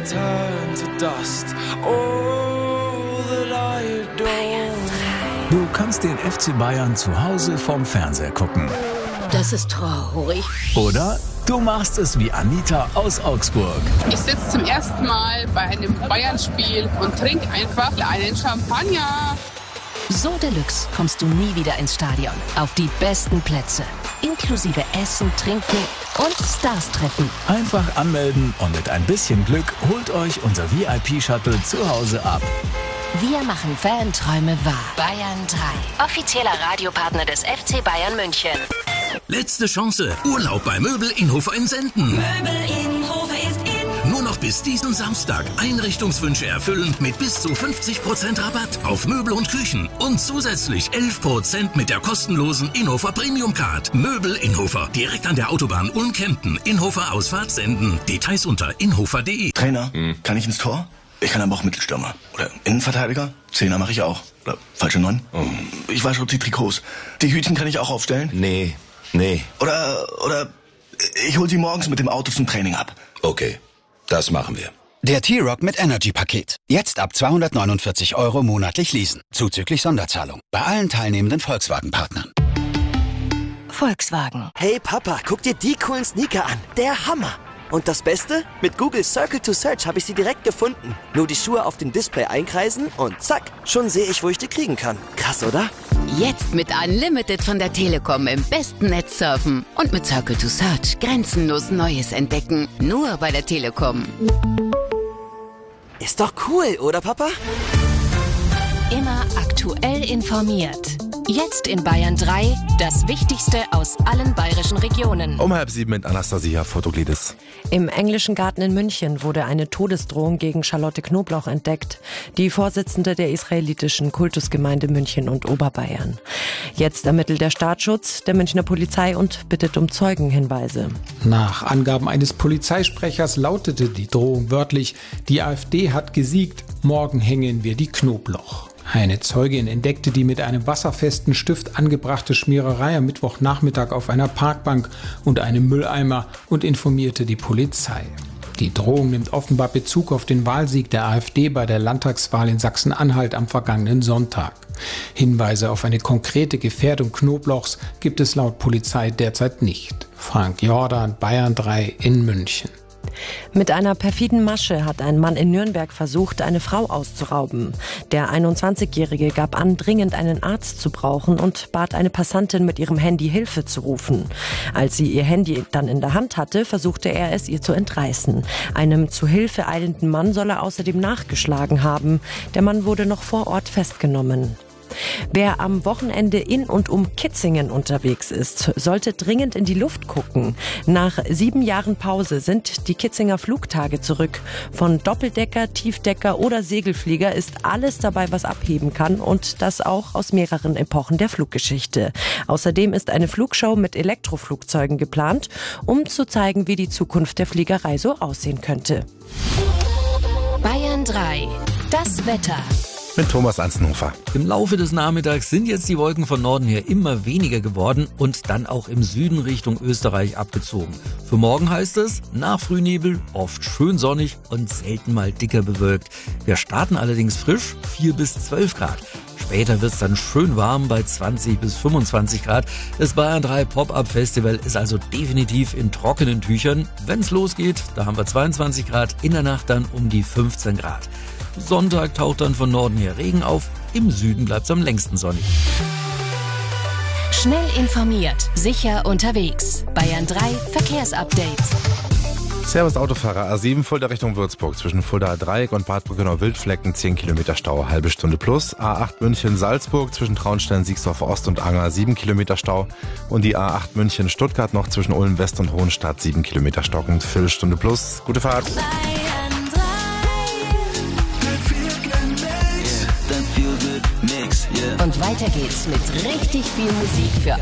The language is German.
turn to dust. All that I adore. Du kannst den FC Bayern zu Hause vom Fernseher gucken. Das ist traurig. Oder du machst es wie Anita aus Augsburg. Ich sitze zum ersten Mal bei einem Bayern-Spiel und trinke einfach einen Champagner. So Deluxe kommst du nie wieder ins Stadion. Auf die besten Plätze. Inklusive Essen, Trinken und Stars treffen. Einfach anmelden und mit ein bisschen Glück holt euch unser VIP-Shuttle zu Hause ab. Wir machen Fanträume wahr. Bayern 3. Offizieller Radiopartner des FC Bayern München. Letzte Chance. Urlaub bei Möbel Inhofer in Senden. Möbel Inhofer ist in. Nur noch bis diesen Samstag Einrichtungswünsche erfüllen mit bis zu 50% Rabatt auf Möbel und Küchen. Und zusätzlich 11% mit der kostenlosen Inhofer Premium Card. Möbel Inhofer. Direkt an der Autobahn Ulm-Kempten. Inhofer Ausfahrt Senden. Details unter inhofer.de. Trainer, kann ich ins Tor? Ich kann aber auch Mittelstürmer. Oder Innenverteidiger. Zehner mache ich auch. Oder falsche 9. Ich wasche die Trikots. Die Hütchen kann ich auch aufstellen? Nee. Oder ich hol sie morgens mit dem Auto zum Training ab. Okay, das machen wir. Der T-Rock mit Energy-Paket. Jetzt ab 249 € monatlich leasen. Zuzüglich Sonderzahlung. Bei allen teilnehmenden Volkswagen-Partnern. Volkswagen. Hey Papa, guck dir die coolen Sneaker an. Der Hammer. Und das Beste? Mit Google Circle to Search habe ich sie direkt gefunden. Nur die Schuhe auf dem Display einkreisen und zack, schon sehe ich, wo ich die kriegen kann. Krass, oder? Jetzt mit Unlimited von der Telekom im besten Netz surfen. Und mit Circle to Search grenzenlos Neues entdecken. Nur bei der Telekom. Ist doch cool, oder Papa? Immer aktuell informiert. Jetzt in Bayern 3, das Wichtigste aus allen bayerischen Regionen. Um 6:30 mit Anastasia Fotoglidis. Im Englischen Garten in München wurde eine Todesdrohung gegen Charlotte Knoblauch entdeckt, die Vorsitzende der israelitischen Kultusgemeinde München und Oberbayern. Jetzt ermittelt der Staatsschutz der Münchner Polizei und bittet um Zeugenhinweise. Nach Angaben eines Polizeisprechers lautete die Drohung wörtlich: Die AfD hat gesiegt, morgen hängen wir die Knoblauch. Eine Zeugin entdeckte die mit einem wasserfesten Stift angebrachte Schmiererei am Mittwochnachmittag auf einer Parkbank und einem Mülleimer und informierte die Polizei. Die Drohung nimmt offenbar Bezug auf den Wahlsieg der AfD bei der Landtagswahl in Sachsen-Anhalt am vergangenen Sonntag. Hinweise auf eine konkrete Gefährdung Knoblauchs gibt es laut Polizei derzeit nicht. Frank Jordan, Bayern 3 in München. Mit einer perfiden Masche hat ein Mann in Nürnberg versucht, eine Frau auszurauben. Der 21-Jährige gab an, dringend einen Arzt zu brauchen und bat eine Passantin mit ihrem Handy Hilfe zu rufen. Als sie ihr Handy dann in der Hand hatte, versuchte er es ihr zu entreißen. Einem zu Hilfe eilenden Mann soll er außerdem nachgeschlagen haben. Der Mann wurde noch vor Ort festgenommen. Wer am Wochenende in und um Kitzingen unterwegs ist, sollte dringend in die Luft gucken. Nach 7 Jahren Pause sind die Kitzinger Flugtage zurück. Von Doppeldecker, Tiefdecker oder Segelflieger ist alles dabei, was abheben kann, und das auch aus mehreren Epochen der Fluggeschichte. Außerdem ist eine Flugshow mit Elektroflugzeugen geplant, um zu zeigen, wie die Zukunft der Fliegerei so aussehen könnte. Bayern 3. Das Wetter. Mit Thomas Anzenhofer. Im Laufe des Nachmittags sind jetzt die Wolken von Norden her immer weniger geworden und dann auch im Süden Richtung Österreich abgezogen. Für morgen heißt es, nach Frühnebel oft schön sonnig und selten mal dicker bewölkt. Wir starten allerdings frisch, 4 bis 12 Grad. Später wird es dann schön warm bei 20 bis 25 Grad. Das Bayern 3 Pop-Up Festival ist also definitiv in trockenen Tüchern. Wenn es losgeht, da haben wir 22 Grad, in der Nacht dann um die 15 Grad. Sonntag taucht dann von Norden her Regen auf, im Süden bleibt es am längsten sonnig. Schnell informiert, sicher unterwegs. Bayern 3 Verkehrsupdate. Servus Autofahrer, A7 Fulda Richtung Würzburg. Zwischen Fulda Dreieck und Bad Brückenau-Wildflecken 10 Kilometer Stau, halbe Stunde plus. A8 München-Salzburg zwischen Traunstein, Siegsdorf Ost und Anger 7 Kilometer Stau. Und die A8 München-Stuttgart noch zwischen Ulm West und Hohenstadt 7 Kilometer stockend, Viertelstunde plus. Gute Fahrt. Und weiter geht's mit richtig viel Musik für